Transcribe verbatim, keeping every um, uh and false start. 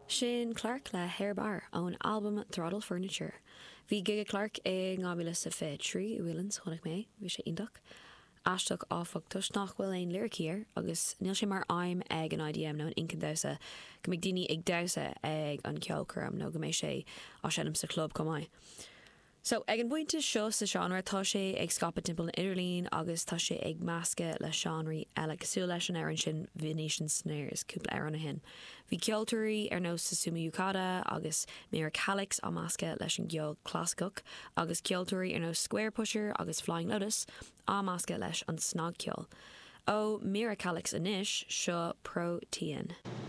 Sin Clark le Hairbar ón album Throttle Furniture. Bhí Giga Clark ag ngábhíle sa fé trí uilans chunig mé, bhí sé indach. Aisteach áfachtas nach bhfuil éon lyricíir agus níl sé mar aim ag an I D M nó an incan dausa go mbeidh daoine ag dausa ag an ceolcuram nó go mbeidh sé á sénam sa club comáid. So ag an buinte seo sa genre tá sé ag scapa timpeall na Idirlín agus tá sé ag measca le seanraí eile cosú leis an aireann sin Venetian Snares cúpla ar na hin. Bhí ceoltóirí ar nó sa Suma Yukata agus Mira Calix á measca leis an gceol clásicach agus ceoltóirí ar nó Square Pusher agus Flying Lotus á measca leis an snog ceol. Ó Mira Calix inis seo Protean.